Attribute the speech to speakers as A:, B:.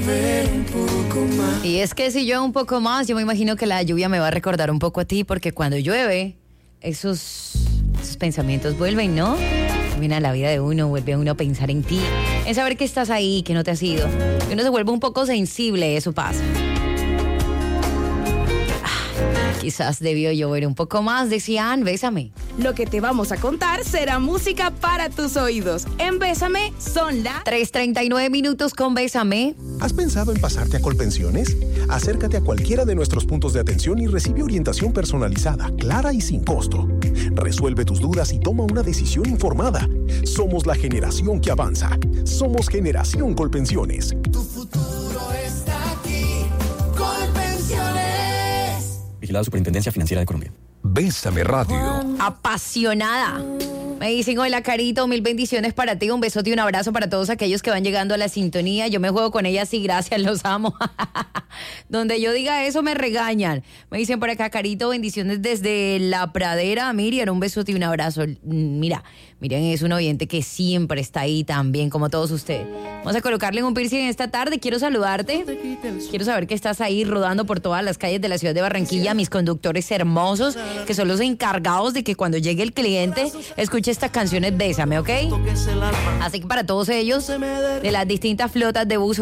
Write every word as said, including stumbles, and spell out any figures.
A: llover un poco más.
B: Y es que si llueve un poco más, yo me imagino que la lluvia me va a recordar un poco a ti, porque cuando llueve, esos, esos pensamientos vuelven, ¿no? Viene a la vida de uno, vuelve a uno a pensar en ti, en saber que estás ahí, que no te has ido. Y uno se vuelve un poco sensible, eso pasa. Quizás debió llover un poco más, decían, Bésame.
C: Lo que te vamos a contar será música para tus oídos. En Bésame son las
B: tres treinta y nueve minutos con Bésame.
D: ¿Has pensado en pasarte a Colpensiones? Acércate a cualquiera de nuestros puntos de atención y recibe orientación personalizada, clara y sin costo. Resuelve tus dudas y toma una decisión informada. Somos la generación que avanza. Somos Generación Colpensiones.
A: Tu futuro está aquí. Colpensiones.
E: Vigilado Superintendencia Financiera de Colombia.
D: Bésame Radio.
B: Apasionada. Me dicen, hola Carito, mil bendiciones para ti, un besote y un abrazo para todos aquellos que van llegando a la sintonía. Yo me juego con ellas y gracias, los amo. Donde yo diga eso me regañan. Me dicen por acá, Carito, bendiciones desde La Pradera. Miriam, un besote y un abrazo. Mira, Miriam es un oyente que siempre está ahí también, como todos ustedes. Vamos a colocarle un piercing esta tarde. Quiero saludarte. Quiero saber que estás ahí rodando por todas las calles de la ciudad de Barranquilla. Mis conductores hermosos, que son los encargados de que cuando llegue el cliente escuche estas canciones Bésame, ¿ok? Así que para todos ellos, de las distintas flotas de bus